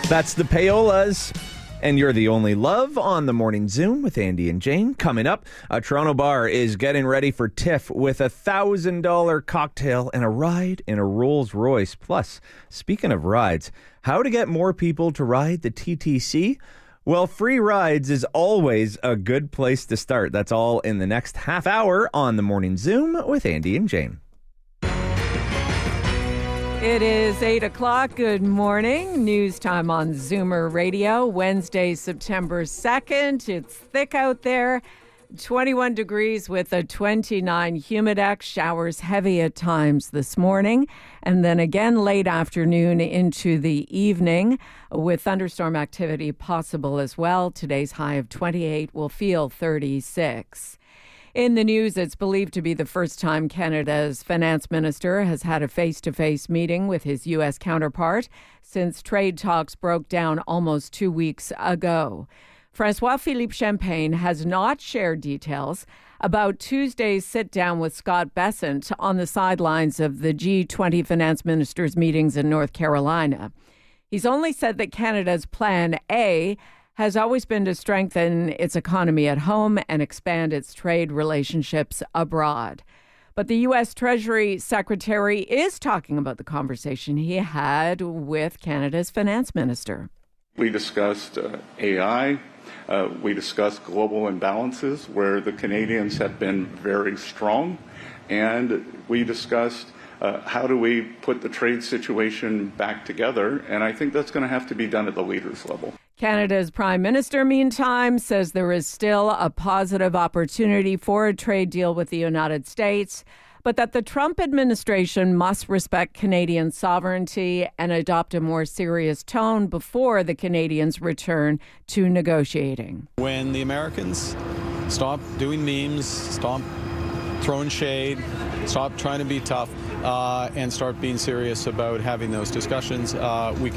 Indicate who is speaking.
Speaker 1: That's the Payolas. And you're the only love on the Morning Zoom with Andy and Jane. Coming up, a Toronto bar is getting ready for TIFF with a $1,000 cocktail and a ride in a Rolls Royce. Plus, speaking of rides, how to get more people to ride the TTC? Well, free rides is always a good place to start. That's all in the next half hour on the Morning Zoom with Andy and Jane.
Speaker 2: It is 8 o'clock. Good morning. News time on Zoomer Radio. Wednesday, September 2nd. It's thick out there. 21 degrees with a 29 humidex. Showers heavy at times this morning. And then again late afternoon into the evening with thunderstorm activity possible as well. Today's high of 28 will feel 36. In the news, it's believed to be the first time Canada's finance minister has had a face-to-face meeting with his U.S. counterpart since trade talks broke down almost 2 weeks ago. François-Philippe Champagne has not shared details about Tuesday's sit-down with Scott Bessent on the sidelines of the G20 finance ministers' meetings in North Carolina. He's only said that Canada's plan A has always been to strengthen its economy at home and expand its trade relationships abroad. But the U.S. Treasury Secretary is talking about the conversation he had with Canada's finance minister.
Speaker 3: We discussed AI. We discussed global imbalances where the Canadians have been very strong. And we discussed how do we put the trade situation back together. And I think that's going to have to be done at the leaders level.
Speaker 2: Canada's Prime Minister, meantime, says there is still a positive opportunity for a trade deal with the United States, but that the Trump administration must respect Canadian sovereignty and adopt a more serious tone before the Canadians return to negotiating.
Speaker 4: When the Americans stop doing memes, stop throwing shade, stop trying to be tough, and start being serious about having those discussions, we